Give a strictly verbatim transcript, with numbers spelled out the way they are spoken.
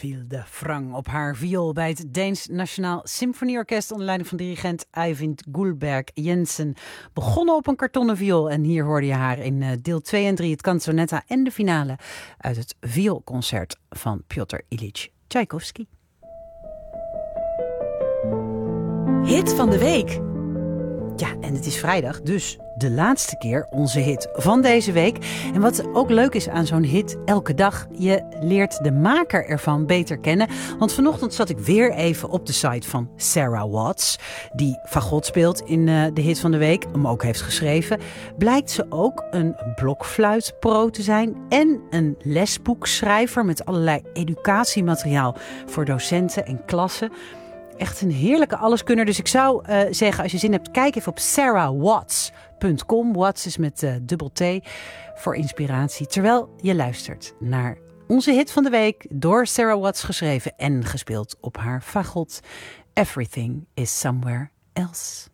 Mathilde Frang op haar viool bij het Deens Nationaal Symfonieorkest onder leiding van dirigent Eivind Gullberg Jensen. Begonnen op een kartonnen viool en hier hoorde je haar in deel twee en drie, het canzonetta en de finale uit het vioolconcert van Piotr Ilyich Tchaikovsky. Hit van de week. Ja, en het is vrijdag, dus de laatste keer onze hit van deze week. En wat ook leuk is aan zo'n hit elke dag, je leert de maker ervan beter kennen. Want vanochtend zat ik weer even op de site van Sarah Watts, die fagot speelt in uh, de hit van de week, hem ook heeft geschreven. Blijkt ze ook een blokfluitpro te zijn en een lesboekschrijver met allerlei educatiemateriaal voor docenten en klassen. Echt een heerlijke alleskunner. Dus ik zou uh, zeggen, als je zin hebt, kijk even op sarah watts punt com. Watts is met uh, dubbel T voor inspiratie. Terwijl je luistert naar onze hit van de week, door Sarah Watts geschreven en gespeeld op haar fagot. Everything is Somewhere Else.